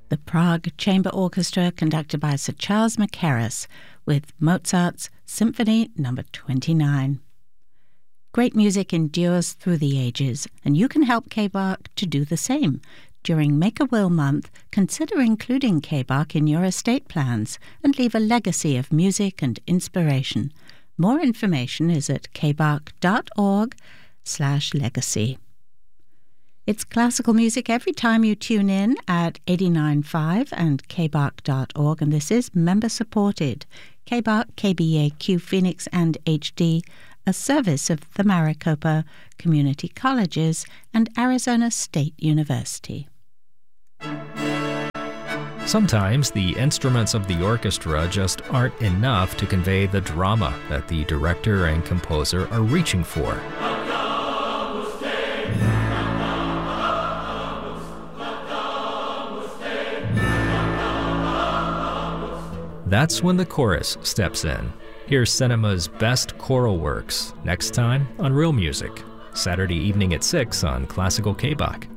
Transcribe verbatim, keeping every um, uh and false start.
the Prague Chamber Orchestra conducted by Sir Charles Mackerras with Mozart's Symphony Number twenty-nine. Great music endures through the ages, and you can help K B A R C to do the same. During Make-A-Will Month, consider including K B A R C in your estate plans and leave a legacy of music and inspiration. More information is at kbark.org slash legacy. It's classical music every time you tune in at eighty-nine point five and kbark dot org, and this is member-supported. K B A R C, K B A Q Phoenix and H D, a service of the Maricopa Community Colleges and Arizona State University. Sometimes the instruments of the orchestra just aren't enough to convey the drama that the director and composer are reaching for. That's when the chorus steps in. Here's cinema's best choral works, next time on Real Music, Saturday evening at six on Classical K B A C.